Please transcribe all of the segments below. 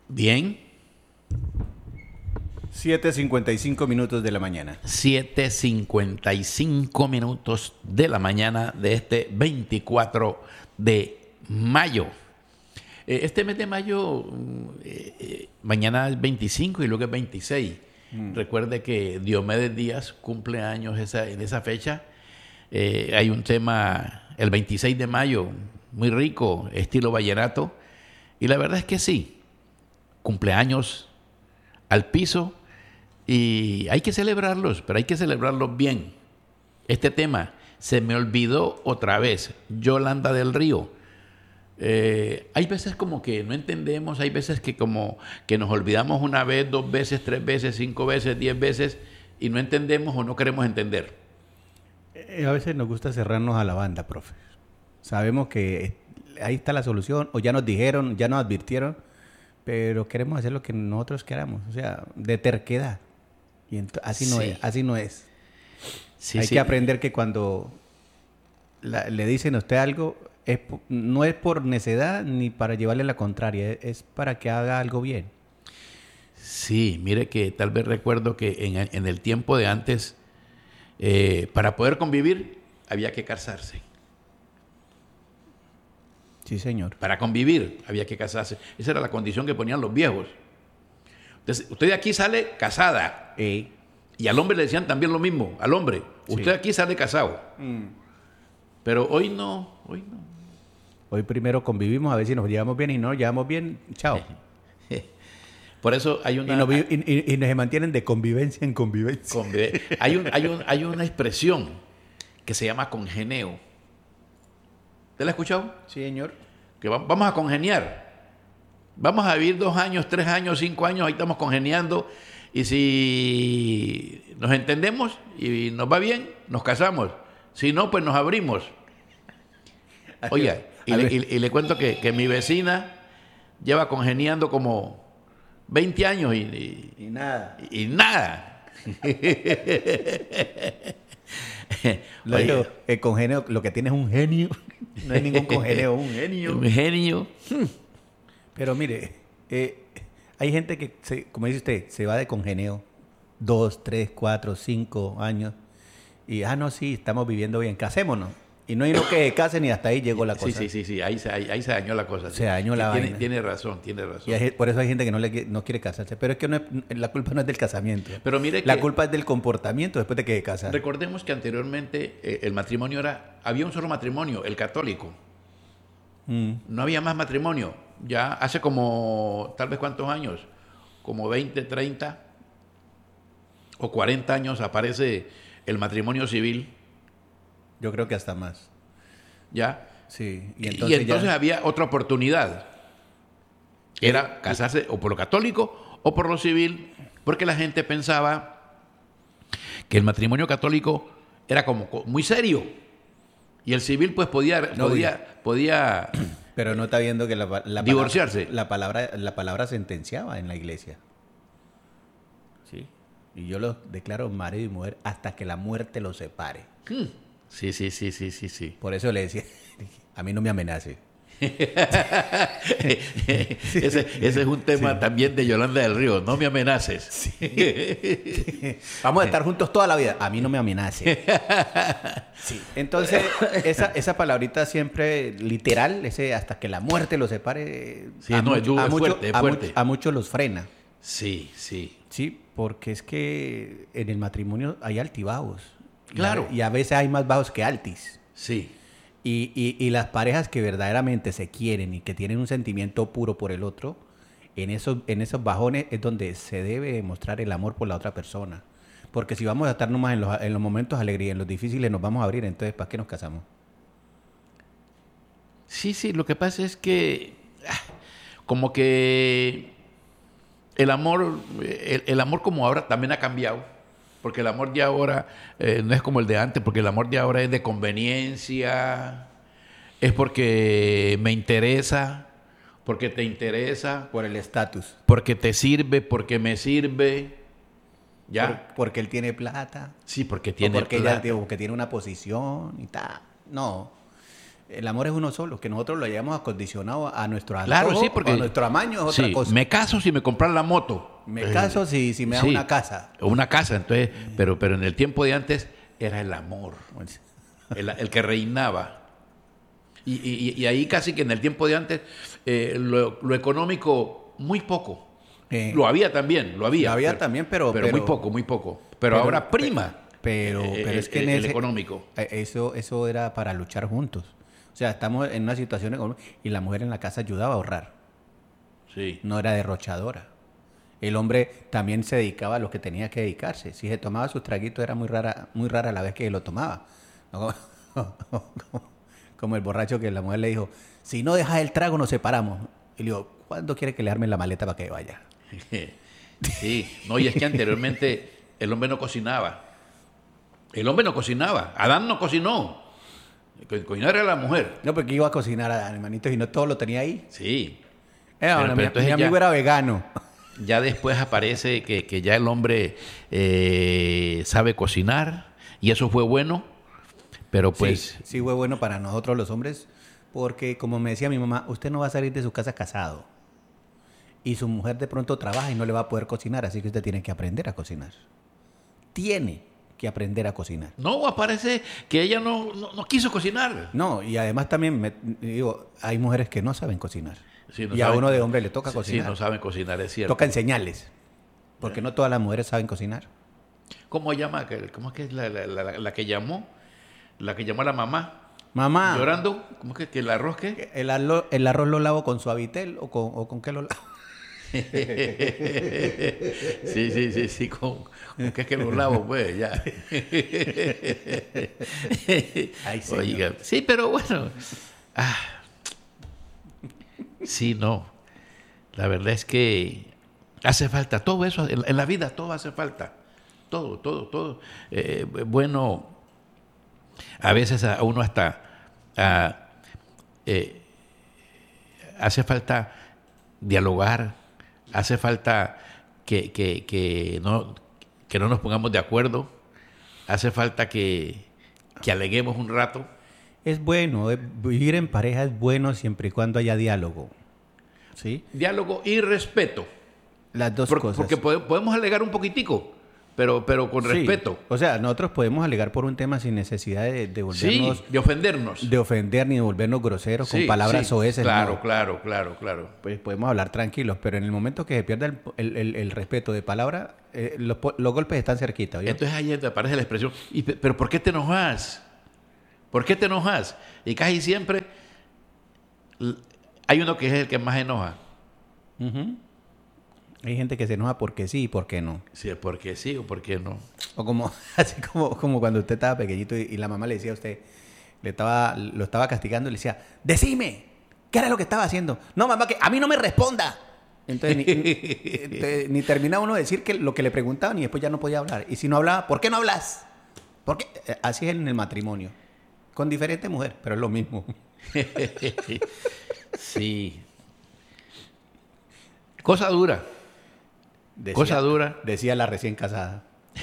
Bien. 7:55 minutos de la mañana. 7:55 minutos de la mañana de este 24 de mayo. Este mes de mayo, mañana es 25 y luego es 26. Recuerde que Diomedes Díaz cumple años en esa fecha. Hay un tema, el 26 de mayo, muy rico, estilo vallenato. Y la verdad es que sí, cumpleaños al piso. Y hay que celebrarlos, pero hay que celebrarlos bien. Este tema, Se me olvidó otra vez, Yolanda del Río. Hay veces como que no entendemos, hay veces que como que nos olvidamos una vez, 2 veces, 3 veces, 5 veces, 10 veces y no entendemos o no queremos entender. A veces nos gusta cerrarnos a la banda, profe. Sabemos que ahí está la solución, o ya nos dijeron, ya nos advirtieron, pero queremos hacer lo que nosotros queramos, o sea, de terquedad. Y así no es, así no es. Sí, Hay que aprender que cuando le dicen a usted algo, no es por necedad ni para llevarle la contraria, es para que haga algo bien. Sí, mire que tal vez recuerdo que en el tiempo de antes, para poder convivir, había que casarse. Sí, señor. Para convivir, había que casarse. Esa era la condición que ponían los viejos. Usted de aquí sale casada. Y al hombre le decían también lo mismo, al hombre. Usted aquí sale casado. Pero hoy no. Hoy primero convivimos a ver si nos llevamos bien y no nos llevamos bien, chao. Por eso hay una... Y nos mantienen de convivencia en convivencia. Hay una expresión que se llama congeneo. ¿Usted la ha escuchado? Sí, señor. Que vamos a congeniar. Vamos a vivir 2 años, 3 años, 5 años, ahí estamos congeniando. Y si nos entendemos y nos va bien, nos casamos. Si no, pues nos abrimos. Oiga, y le cuento que mi vecina lleva congeniando como 20 años y nada. Y nada. El congenio, lo que tiene es un genio. No hay ningún congenio, un genio. Un genio. Pero mire, hay gente que, como dice usted, se va de congenio 2, 3, 4, 5 años. Y, no, sí, estamos viviendo bien, casémonos. Y no hay uno que case ni hasta ahí llegó la cosa. Sí, ahí se dañó la cosa. Se dañó la vaina. Tiene razón. Y por eso hay gente que no quiere casarse. Pero es que la culpa no es del casamiento. Pero mire la culpa es del comportamiento después de que casar. Recordemos que anteriormente el matrimonio había un solo matrimonio, el católico. No había más matrimonio. Ya hace como, tal vez cuántos años, como 20, 30 o 40 años aparece el matrimonio civil. Yo creo que hasta más. ¿Ya? Sí. Y entonces había otra oportunidad. Era casarse o por lo católico o por lo civil, porque la gente pensaba que el matrimonio católico era como muy serio. Y el civil pues podía pero no está viendo que divorciarse. La palabra sentenciaba en la iglesia. Sí. Y yo los declaro marido y mujer hasta que la muerte los separe. Sí. Por eso le decía, a mí no me amenace. Ese es un tema también de Yolanda del Río. No me amenaces. Sí. Vamos a estar juntos toda la vida. A mí no me amenace. Sí. Entonces, esa palabrita siempre literal, ese hasta que la muerte los separe, sí, es fuerte. A muchos los frena. Sí. Sí, porque es que en el matrimonio hay altibajos. Claro. Y a veces hay más bajos que altis. Sí. Y las parejas que verdaderamente se quieren y que tienen un sentimiento puro por el otro, en esos bajones es donde se debe demostrar el amor por la otra persona. Porque si vamos a estar nomás en los momentos de alegría, en los difíciles nos vamos a abrir, entonces ¿para qué nos casamos? Sí, lo que pasa es que como que el amor como ahora también ha cambiado. Porque el amor de ahora no es como el de antes, porque el amor de ahora es de conveniencia, es porque me interesa, porque te interesa. Por el estatus. Porque te sirve, porque me sirve. ¿Ya? Porque él tiene plata. Sí, porque tiene porque plata. Porque tiene una posición y tal. No. El amor es uno solo, que nosotros lo hayamos acondicionado a nuestro antojo, Claro, sí, porque a nuestro amaño es otra sí, cosa. me caso si me compran la moto. Me caso si me das sí, una casa. Una casa, entonces, pero en el tiempo de antes era el amor, el que reinaba. Y ahí casi que en el tiempo de antes lo económico muy poco. Lo había también, lo había. Lo había también, pero muy poco. Pero ahora prima. Pero es que el económico. Eso era para luchar juntos. O sea, estamos en una situación económica y la mujer en la casa ayudaba a ahorrar. Sí. No era derrochadora. El hombre también se dedicaba a lo que tenía que dedicarse. Si se tomaba sus traguitos era muy rara la vez que lo tomaba. ¿No? Como el borracho que la mujer le dijo, si no dejas el trago nos separamos. Y le digo, ¿cuándo quiere que le arme la maleta para que vaya? Sí, no, y es que anteriormente el hombre no cocinaba. Adán no cocinó. Cocinar era la mujer. No, porque iba a cocinar a hermanitos y no todo lo tenía ahí. Sí. Pero mi amigo era vegano. Ya después aparece que ya el hombre sabe cocinar y eso fue bueno, pero pues... Sí fue bueno para nosotros los hombres porque, como me decía mi mamá, usted no va a salir de su casa casado y su mujer de pronto trabaja y no le va a poder cocinar, así que usted tiene que aprender a cocinar. Tiene que aprender a cocinar. No, aparece que ella no quiso cocinar. No, y además también, digo, hay mujeres que no saben cocinar. Sí, no y saben, a uno de hombre le toca cocinar. Sí, no saben cocinar, es cierto. Toca enseñarles, porque no todas las mujeres saben cocinar. ¿Cómo llama? ¿Cómo es que es la que llamó? La que llamó a la mamá. Mamá. Llorando. ¿Cómo es que el arroz qué? El arroz lo lavo con suavitel o con qué lo lavo. Sí, con qué es que lo lavo, pues, ya. Ay, oiga, sí, pero bueno. Sí, no. La verdad es que hace falta todo eso. En la vida todo hace falta. Todo. Bueno, a veces a uno hasta hace falta dialogar, hace falta que no nos pongamos de acuerdo, hace falta que aleguemos un rato. Es bueno, vivir en pareja es bueno siempre y cuando haya diálogo. ¿Sí? Diálogo y respeto. Las dos cosas. Porque podemos alegar un poquitico, pero con respeto. O sea, nosotros podemos alegar por un tema sin necesidad de volvernos... Sí, de ofendernos. De ofender ni de volvernos groseros con palabras soeces. Claro, no. claro. Pues podemos hablar tranquilos, pero en el momento que se pierda el respeto de palabra, los golpes están cerquita. ¿Vio? Entonces ahí aparece la expresión, ¿pero por qué te enojas? ¿Por qué te enojas? Y casi siempre hay uno que es el que más enoja. Uh-huh. Hay gente que se enoja porque sí y porque no. Sí, porque sí o porque no. O así como cuando usted estaba pequeñito y la mamá le decía a usted, lo estaba castigando y le decía, decime, ¿qué era lo que estaba haciendo? No, mamá, que a mí no me responda. Entonces ni terminaba uno de decir lo que le preguntaban y después ya no podía hablar. Y si no hablaba, ¿por qué no hablas? Porque así es en el matrimonio. Con diferente mujer, pero es lo mismo. Sí. Cosa dura. Cosa dura. Decía la recién casada.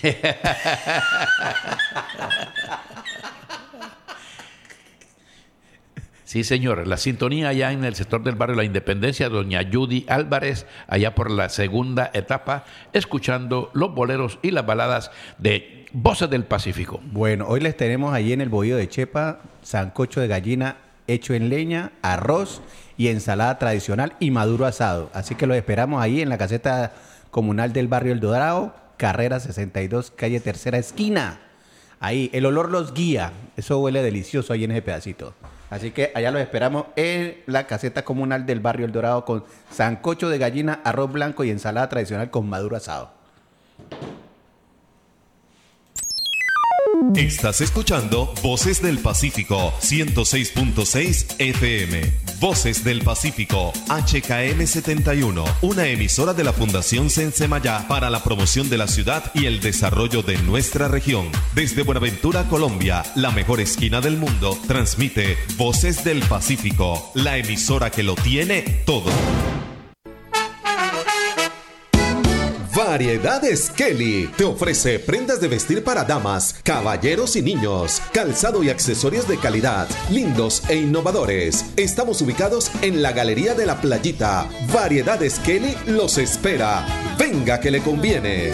Sí, señor. La sintonía allá en el sector del barrio La Independencia, doña Judy Álvarez, allá por la segunda etapa, escuchando los boleros y las baladas de Voces del Pacífico. Bueno, hoy les tenemos allí en el bohío de Chepa, sancocho de gallina hecho en leña, arroz y ensalada tradicional y maduro asado. Así que los esperamos ahí en la caseta comunal del barrio El Dorado, carrera 62, calle Tercera Esquina. Ahí, el olor los guía. Eso huele delicioso ahí en ese pedacito. Así que allá los esperamos en la caseta comunal del barrio El Dorado con sancocho de gallina, arroz blanco y ensalada tradicional con maduro asado. Estás escuchando Voces del Pacífico 106.6 FM. Voces del Pacífico HKM 71, una emisora de la Fundación Sensemayá para la promoción de la ciudad y el desarrollo de nuestra región. Desde Buenaventura, Colombia, la mejor esquina del mundo, transmite Voces del Pacífico, la emisora que lo tiene todo. Variedades Kelly te ofrece prendas de vestir para damas, caballeros y niños, calzado y accesorios de calidad, lindos e innovadores. Estamos ubicados en la Galería de la Playita. Variedades Kelly los espera. Venga que le conviene.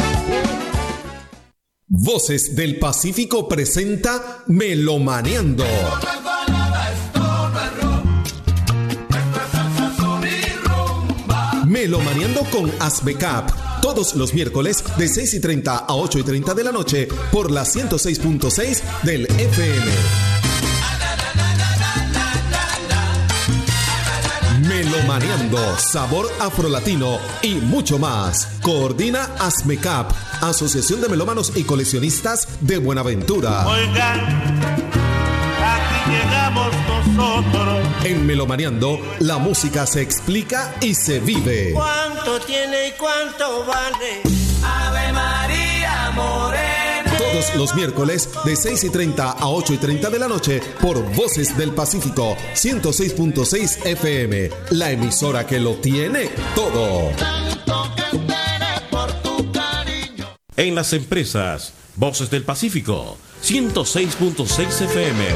Voces del Pacífico presenta Melomaneando. Melomaneando con Asbecap, todos los miércoles de 6:30 a 8:30 de la noche por la 106.6 del FM. Melomaneando, sabor afrolatino y mucho más. Coordina Asbecap, Asociación de Melómanos y Coleccionistas de Buenaventura. Oigan, aquí llegamos nosotros. En Melomaneando, la música se explica y se vive. ¿Cuánto tiene y cuánto vale? Ave María Morena. Todos los miércoles de 6:30 a 8:30 de la noche por Voces del Pacífico 106.6 FM, la emisora que lo tiene todo. En las empresas, Voces del Pacífico 106.6 FM.